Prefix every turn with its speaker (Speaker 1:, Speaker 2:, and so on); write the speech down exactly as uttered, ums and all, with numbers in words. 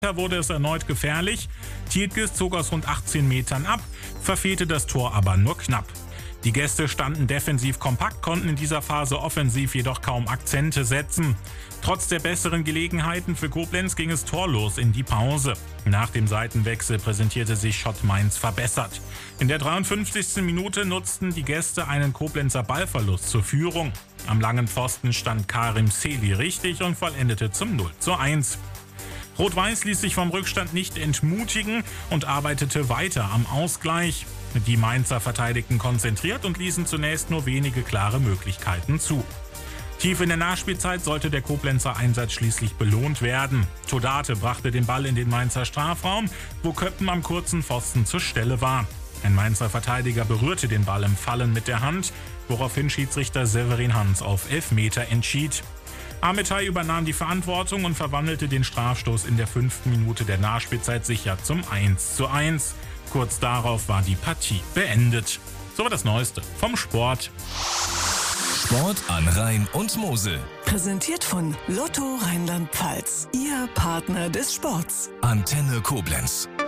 Speaker 1: Da wurde es erneut gefährlich. Tietges zog aus rund achtzehn Metern ab, verfehlte das Tor aber nur knapp. Die Gäste standen defensiv kompakt, konnten in dieser Phase offensiv jedoch kaum Akzente setzen. Trotz der besseren Gelegenheiten für Koblenz ging es torlos in die Pause. Nach dem Seitenwechsel präsentierte sich Schott Mainz verbessert. In der dreiundfünfzigsten Minute nutzten die Gäste einen Koblenzer Ballverlust zur Führung. Am langen Pfosten stand Karim Seli richtig und vollendete zum null zu eins. Rot-Weiß ließ sich vom Rückstand nicht entmutigen und arbeitete weiter am Ausgleich. Die Mainzer verteidigten konzentriert und ließen zunächst nur wenige klare Möglichkeiten zu. Tief in der Nachspielzeit sollte der Koblenzer Einsatz schließlich belohnt werden. Todate brachte den Ball in den Mainzer Strafraum, wo Köppen am kurzen Pfosten zur Stelle war. Ein Mainzer Verteidiger berührte den Ball im Fallen mit der Hand, woraufhin Schiedsrichter Severin Hans auf Elfmeter entschied. Ametai übernahm die Verantwortung und verwandelte den Strafstoß in der fünften Minute der Nachspielzeit sicher zum eins zu eins. Kurz darauf war die Partie beendet. So war das Neueste vom Sport.
Speaker 2: Sport an Rhein und Mosel.
Speaker 3: Präsentiert von Lotto Rheinland-Pfalz. Ihr Partner des Sports.
Speaker 2: Antenne Koblenz.